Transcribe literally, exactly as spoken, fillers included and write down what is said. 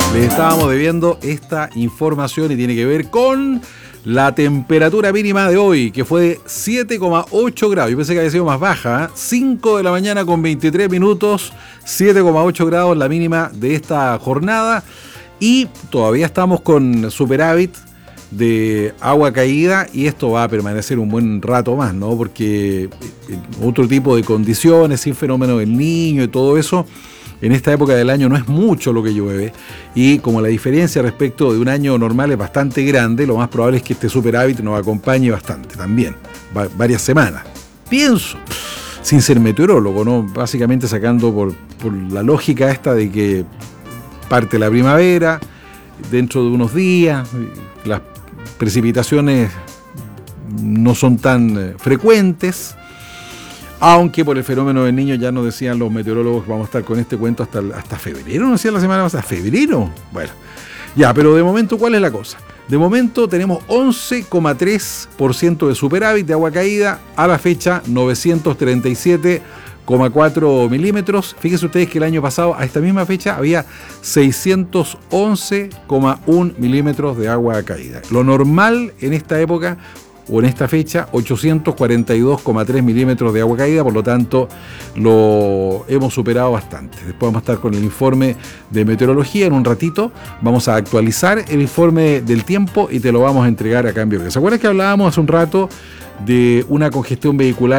Les estábamos debiendo esta información y tiene que ver con la temperatura mínima de hoy, que fue de siete coma ocho grados. Yo pensé que había sido más baja, ¿eh? cinco de la mañana con veintitrés minutos, siete coma ocho grados la mínima de esta jornada. Y todavía estamos con superávit de agua caída y esto va a permanecer un buen rato más, ¿no? Porque otro tipo de condiciones, sin fenómeno del Niño y todo eso, en esta época del año no es mucho lo que llueve, y como la diferencia respecto de un año normal es bastante grande, lo más probable es que este superávit nos acompañe bastante también, va, varias semanas. Pienso, sin ser meteorólogo, ¿no? Básicamente sacando por, por la lógica esta de que parte la primavera, dentro de unos días, las precipitaciones no son tan eh, frecuentes, aunque por el fenómeno del Niño ya nos decían los meteorólogos vamos a estar con este cuento hasta, hasta febrero, ¿no decían la semana pasada? ¿Febrero? Bueno, ya, pero de momento, ¿cuál es la cosa? De momento tenemos once coma tres por ciento de superávit de agua caída, a la fecha novecientos treinta y siete coma cuatro milímetros. Fíjense ustedes que el año pasado a esta misma fecha había seiscientos once coma uno milímetros de agua caída. Lo normal en esta época o en esta fecha, ochocientos cuarenta y dos coma tres milímetros de agua caída, por lo tanto lo hemos superado bastante. Después vamos a estar con el informe de meteorología en un ratito, vamos a actualizar el informe del tiempo y te lo vamos a entregar a cambio. ¿Se acuerdan que hablábamos hace un rato de una congestión vehicular